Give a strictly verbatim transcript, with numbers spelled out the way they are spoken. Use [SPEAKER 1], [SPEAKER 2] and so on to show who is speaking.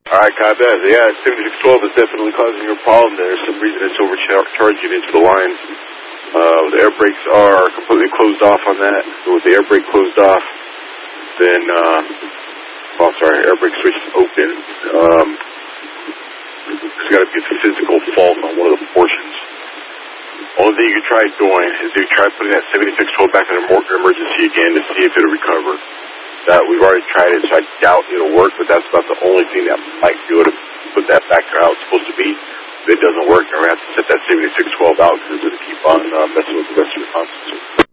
[SPEAKER 1] All right, copy that. Yeah, seventy-six twelve is definitely causing you a problem. There's some reason it's overcharging into the lines. Uh, the air brakes are completely closed off on that. So with the air brake closed off, then, uh, oh, sorry, air brake switch is open. Um, there's got to be a physical fault on one of the portions. Only thing you can try doing is you try putting that seventy-six twelve back in an emergency again to see if it'll recover. That we've already tried it, so I doubt it'll work, but that's about the only thing that might be able to put that back to how it's supposed to be. If it doesn't work, then we have to set that seventy-six twelve out because it's going to keep on uh, messing with the rest of the console.